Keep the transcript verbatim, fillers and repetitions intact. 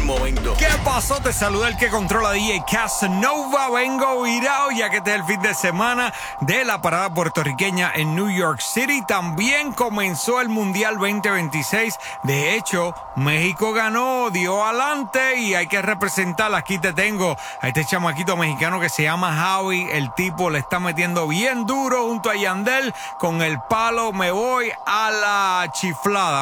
buen momento. ¿Qué pasó? Te saluda el que controla D J Casanova. Vengo virado ya que este es el fin de semana de la parada puertorriqueña en New York City. También comenzó el Mundial veinte veintiséis. De hecho, México ganó, dio adelante y hay que representar. Aquí te tengo a este chamaquito mexicano que se llama Javi. El tipo le está metiendo bien duro junto a Yandel con el palo. Me voy a la chiflada.